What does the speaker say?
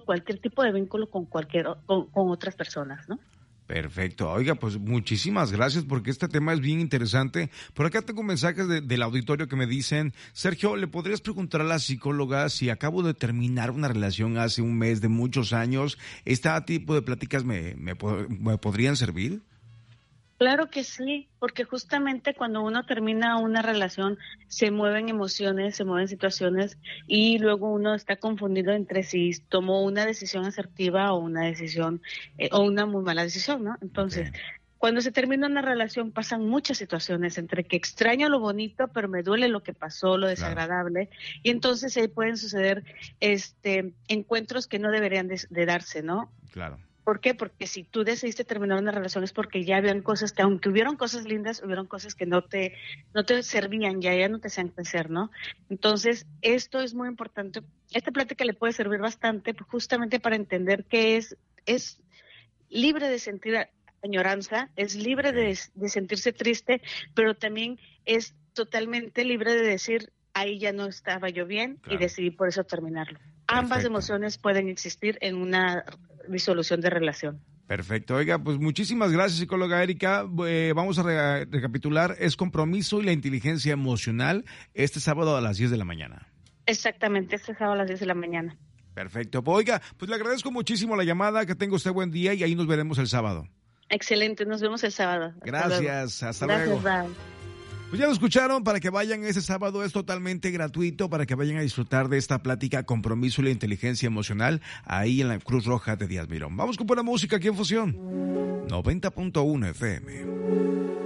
cualquier tipo de vínculo con otras personas, ¿no? Perfecto. Oiga, pues muchísimas gracias porque este tema es bien interesante. Por acá tengo mensajes del auditorio que me dicen, Sergio, ¿le podrías preguntar a la psicóloga si acabo de terminar una relación hace un mes de muchos años? ¿Este tipo de pláticas me podrían servir? Claro que sí, porque justamente cuando uno termina una relación se mueven emociones, se mueven situaciones y luego uno está confundido entre si tomó una decisión asertiva o una decisión o una muy mala decisión, ¿no? Entonces, cuando se termina una relación pasan muchas situaciones entre que extraño lo bonito, pero me duele lo que pasó, lo desagradable, y entonces ahí pueden suceder encuentros que no deberían de darse, ¿no? Claro. ¿Por qué? Porque si tú decidiste terminar una relación es porque ya habían cosas que, aunque hubieron cosas lindas, hubieron cosas que no te servían, ya no te hacían crecer, ¿no? Entonces, esto es muy importante. Esta plática le puede servir bastante justamente para entender que es libre de sentir añoranza, es libre de sentirse triste, pero también es totalmente libre de decir, ahí ya no estaba yo bien y decidí por eso terminarlo. Perfecto. Ambas emociones pueden existir en una disolución de relación. Perfecto. Oiga, pues muchísimas gracias, psicóloga Erika. Vamos a recapitular. Es compromiso y la inteligencia emocional este sábado a las 10 de la mañana. Exactamente, este sábado a las 10 de la mañana. Perfecto. Oiga, pues le agradezco muchísimo la llamada. Que tenga usted buen día y ahí nos veremos el sábado. Excelente, nos vemos el sábado. Gracias, hasta luego. Bye. Pues ya lo escucharon, para que vayan ese sábado, es totalmente gratuito, para que vayan a disfrutar de esta plática Compromiso y la inteligencia emocional, ahí en la Cruz Roja de Díaz Mirón. Vamos con buena música aquí en Fusión 90.1 FM.